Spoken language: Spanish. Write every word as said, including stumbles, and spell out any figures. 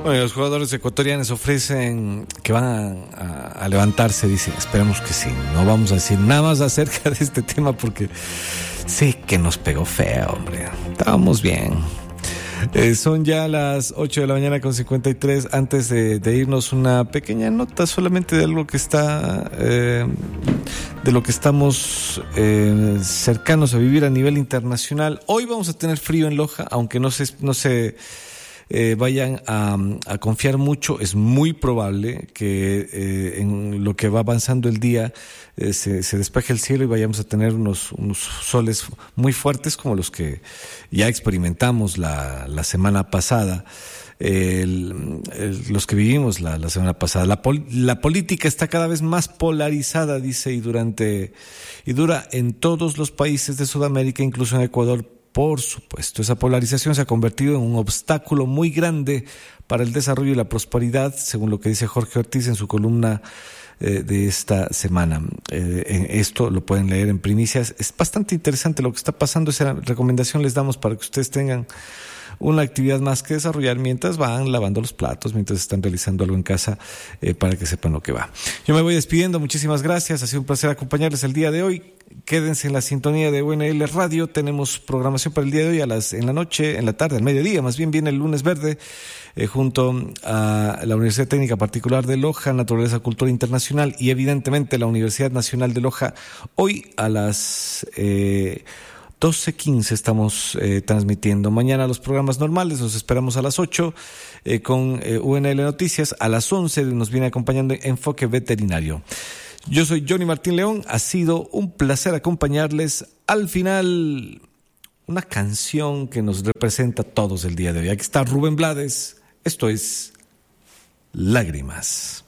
Bueno, los jugadores ecuatorianos ofrecen que van a, a, a levantarse, dicen, esperemos que sí. No vamos a decir nada más acerca de este tema porque sí que nos pegó feo, hombre. Estábamos bien. Eh, son ya las ocho de la mañana con cincuenta y tres. Antes de, de irnos, una pequeña nota solamente de algo que está, eh, de lo que estamos eh, cercanos a vivir a nivel internacional. Hoy vamos a tener frío en Loja, aunque no se, no se eh, vayan a, a confiar mucho. Es muy probable que eh, en lo que va avanzando el día eh, se, se despeje el cielo y vayamos a tener unos, unos soles muy fuertes como los que ya experimentamos la, la semana pasada. El, el, los que vivimos la, la semana pasada. La, pol, la política está cada vez más polarizada, dice, y durante y dura en todos los países de Sudamérica, incluso en Ecuador, por supuesto. Esa polarización se ha convertido en un obstáculo muy grande para el desarrollo y la prosperidad, según lo que dice Jorge Ortiz en su columna eh, de esta semana. Eh, esto lo pueden leer en primicias. Es bastante interesante lo que está pasando. Esa recomendación les damos para que ustedes tengan una actividad más que desarrollar mientras van lavando los platos, mientras están realizando algo en casa, eh, para que sepan lo que va. Yo me voy despidiendo, muchísimas gracias, ha sido un placer acompañarles el día de hoy. Quédense en la sintonía de U N L Radio, tenemos programación para el día de hoy a las, en la noche, en la tarde, al mediodía, más bien viene el lunes verde, eh, junto a la Universidad Técnica Particular de Loja, Naturaleza, Cultura Internacional y evidentemente la Universidad Nacional de Loja. Hoy a las Eh, doce quince estamos eh, transmitiendo. Mañana los programas normales, los esperamos a las ocho eh, con eh, U N L Noticias. A las once nos viene acompañando Enfoque Veterinario. Yo soy Johnny Martín León. Ha sido un placer acompañarles. Al final, una canción que nos representa a todos el día de hoy. Aquí está Rubén Blades. Esto es Lágrimas.